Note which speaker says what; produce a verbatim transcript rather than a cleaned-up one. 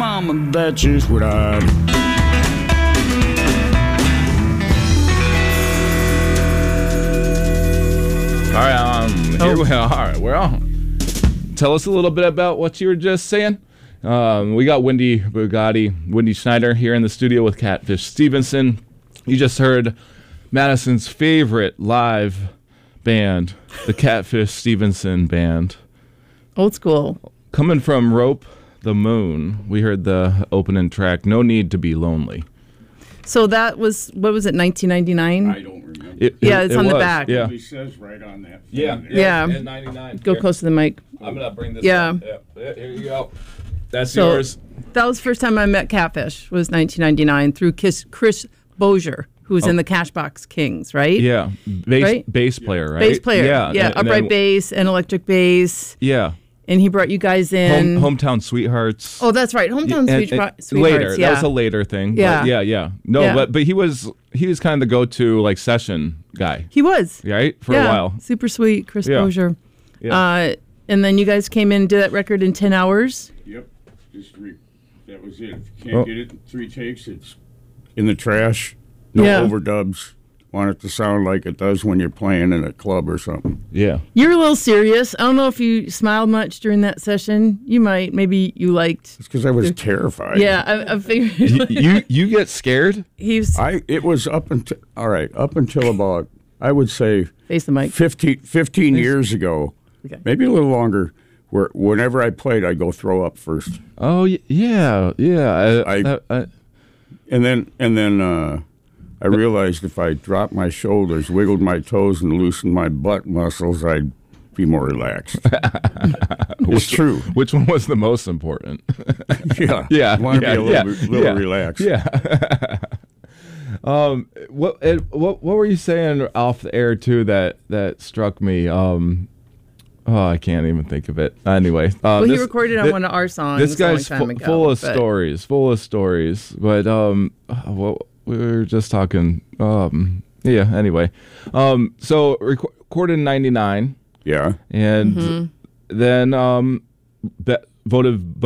Speaker 1: mama, that's just what I do.
Speaker 2: All right, um, here we are. All right, we're on. Tell us a little bit about what you were just saying. Um, we got Wendy Bugatti, Wendy Schneider here in the studio with Catfish Stevenson. You just heard Madison's favorite live band, the Catfish Stevenson Band.
Speaker 3: Old school.
Speaker 2: Coming from Rope the Moon, we heard the opening track, No Need to Be Lonely.
Speaker 3: So that was, what was it, nineteen ninety-nine?
Speaker 1: I don't remember.
Speaker 2: It,
Speaker 3: Yeah,
Speaker 2: it-
Speaker 3: it's
Speaker 2: it
Speaker 3: on the
Speaker 2: was,
Speaker 3: back.
Speaker 2: Yeah.
Speaker 1: It says right on that.
Speaker 2: Yeah,
Speaker 1: thing
Speaker 3: Yeah.
Speaker 1: there.
Speaker 2: in ninety-nine.
Speaker 3: Go
Speaker 2: Here.
Speaker 3: close to the mic.
Speaker 2: I'm going to bring this
Speaker 3: Yeah.
Speaker 2: up. Yeah. Here you go. That's
Speaker 3: So
Speaker 2: yours.
Speaker 3: that was the first time I met Catfish, was nineteen ninety-nine, through Kiss, Chris Bozier, who was in the Cashbox Kings, right?
Speaker 2: Yeah, bass
Speaker 3: Right?
Speaker 2: bass player, right?
Speaker 3: Bass player.
Speaker 2: Yeah,
Speaker 3: Yeah,
Speaker 2: and- and
Speaker 3: upright
Speaker 2: then-
Speaker 3: bass and electric bass.
Speaker 2: Yeah,
Speaker 3: And he brought you guys in.
Speaker 2: Home, hometown sweethearts.
Speaker 3: Oh, that's right. Hometown
Speaker 2: And-
Speaker 3: Sweet-
Speaker 2: and
Speaker 3: Sweethearts.
Speaker 2: later.
Speaker 3: Yeah.
Speaker 2: That was a later thing.
Speaker 3: Yeah.
Speaker 2: but yeah, yeah. No,
Speaker 3: Yeah.
Speaker 2: but but he was he was kind of the go-to like session guy,
Speaker 3: He was.
Speaker 2: right? For
Speaker 3: yeah.
Speaker 2: a while.
Speaker 3: Super sweet, Chris
Speaker 2: Yeah.
Speaker 3: Bozier.
Speaker 2: Yeah.
Speaker 3: Uh, and then you guys came in and did that record in ten hours.
Speaker 1: Yep. Just re- that was it. If you can't
Speaker 2: Oh.
Speaker 1: get it in three takes, it's in the trash. No
Speaker 3: Yeah.
Speaker 1: overdubs. Want it to sound like it does when you're playing in a club or something.
Speaker 2: Yeah.
Speaker 3: You're a little serious. I don't know if you smiled much during that session. You might. Maybe you liked.
Speaker 1: It's because I was terrified.
Speaker 3: Yeah, I, I figured.
Speaker 2: you you get scared?
Speaker 3: He's
Speaker 1: I it was up until all right up until about I would say
Speaker 3: face the mic.
Speaker 1: fifteen, fifteen years ago,
Speaker 3: Okay.
Speaker 1: maybe a little longer. Where whenever I played, I'd go throw up first,
Speaker 2: Oh y- yeah, yeah. I,
Speaker 1: I-
Speaker 2: that- I-
Speaker 1: and then and then uh, I realized if I dropped my shoulders, wiggled my toes, and loosened my butt muscles, I'd be more relaxed. It's true.
Speaker 2: which one was the most important?
Speaker 1: Yeah,
Speaker 2: Yeah,
Speaker 1: want to
Speaker 2: yeah,
Speaker 1: be a little,
Speaker 2: yeah,
Speaker 1: bit- little
Speaker 2: yeah,
Speaker 1: relaxed.
Speaker 2: Yeah. um. What Ed, what what were you saying off the air too that that struck me? Um. Oh, I can't even think of it. Anyway, uh,
Speaker 3: Well, he
Speaker 2: this-
Speaker 3: recorded on
Speaker 2: thi-
Speaker 3: one of our songs.
Speaker 2: This
Speaker 3: a long
Speaker 2: guy's
Speaker 3: time
Speaker 2: fu-
Speaker 3: ago,
Speaker 2: full of
Speaker 3: but-
Speaker 2: stories, full of stories. But um, well, we were just talking. Um, yeah. Anyway, um, so rec- recorded in ninety-nine,
Speaker 1: Yeah.
Speaker 2: and
Speaker 3: Mm-hmm.
Speaker 2: then um, be- voted